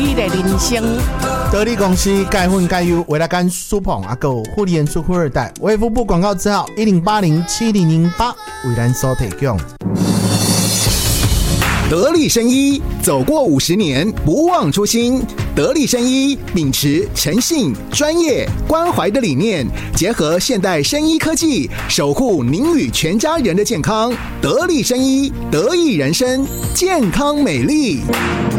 你的人生。 得力公司钙混钙优维拉甘舒捧阿狗护理人出富二代，卫福部广告字号10807008为咱所提供。 得力生医走过50年，不忘初心。得力生医秉持诚信、专业、关怀的理念，结合现代生医科技，守护您与全家人的健康。得力生医，得益人生，健康美丽。